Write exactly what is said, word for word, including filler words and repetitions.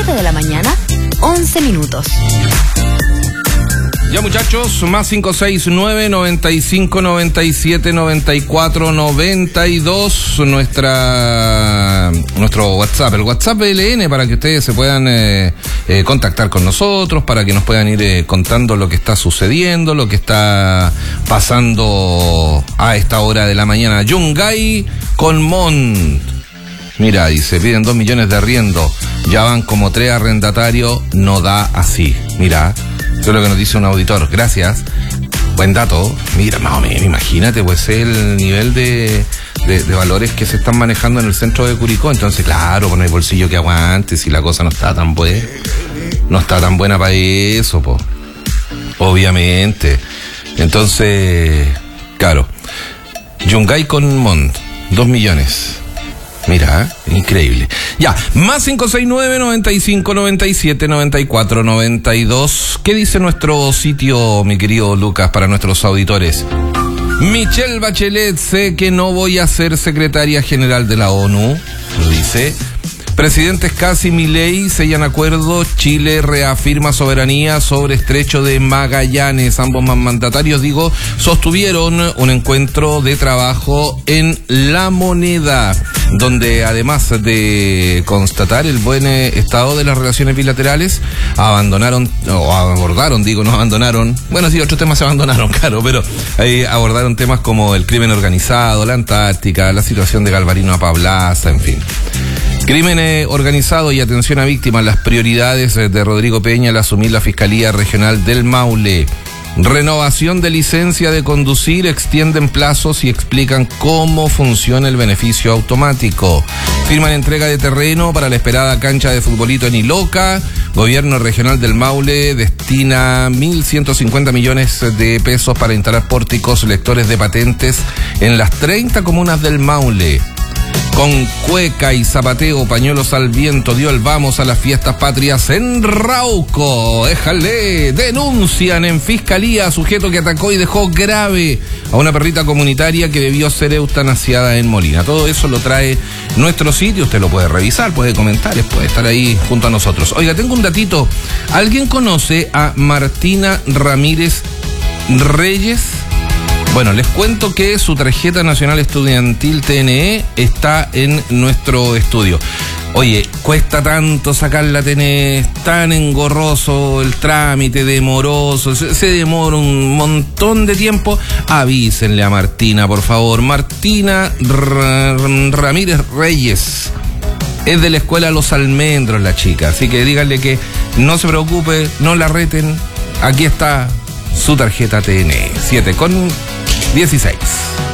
siete de la mañana, once minutos. Ya, muchachos, más cinco seis nueve, noventa y cinco, noventa y siete, noventa y cuatro, noventa y dos, nuestra, nuestro WhatsApp, el WhatsApp B L N, para que ustedes se puedan eh, eh, contactar con nosotros, para que nos puedan ir eh, contando lo que está sucediendo, lo que está pasando a esta hora de la mañana. Yungay con Mont. Mira, dice, piden dos millones de arriendo, ya van como tres arrendatarios, no da así. Mira, eso es lo que nos dice un auditor. Gracias. Buen dato. Mira, más o menos, imagínate, pues el nivel de, de, de valores que se están manejando en el centro de Curicó. Entonces, claro, con el bolsillo que aguante, si la cosa no está tan buena, no está tan buena para eso, po. Obviamente. Entonces, claro. Yungay con Mont, dos millones. Mira, increíble. Ya, más cinco seis nueve, noventa y cinco, noventa y siete, noventa y cuatro, noventa y dos. ¿Qué dice nuestro sitio, mi querido Lucas, para nuestros auditores? Michelle Bachelet, sé que no voy a ser secretaria general de la ONU, lo dice. Presidentes Cassi y Milei sellan acuerdo, Chile reafirma soberanía sobre estrecho de Magallanes. Ambos mandatarios, digo, sostuvieron un encuentro de trabajo en La Moneda, donde además de constatar el buen estado de las relaciones bilaterales, abandonaron, o abordaron, digo, no abandonaron, bueno, sí, otros temas se abandonaron, claro, pero eh, abordaron temas como el crimen organizado, la Antártica, la situación de Galvarino Apablaza, en fin. Crimen eh, organizado y atención a víctimas, las prioridades eh, de Rodrigo Peña al asumir la Fiscalía Regional del Maule. Renovación de licencia de conducir, extienden plazos y explican cómo funciona el beneficio automático. Firman entrega de terreno para la esperada cancha de futbolito en Iloca. Gobierno Regional del Maule destina mil ciento cincuenta millones de pesos para instalar pórticos lectores de patentes en las treinta comunas del Maule. Con cueca y zapateo, pañuelos al viento, dio el vamos a las fiestas patrias en Rauco. Déjale, denuncian en fiscalía a sujeto que atacó y dejó grave a una perrita comunitaria que debió ser eutanasiada en Molina. Todo eso lo trae nuestro sitio, usted lo puede revisar, puede comentar, puede estar ahí junto a nosotros. Oiga, tengo un datito. ¿Alguien conoce a Martina Ramírez Reyes? Bueno, les cuento que su tarjeta nacional estudiantil T N E está en nuestro estudio. Oye, cuesta tanto sacar la T N E, es tan engorroso el trámite, demoroso, se, se demora un montón de tiempo. Avísenle a Martina, por favor. Martina R- Ramírez Reyes. Es de la escuela Los Almendros la chica, así que díganle que no se preocupe, no la reten. Aquí está su tarjeta T N E. siete con dieciséis.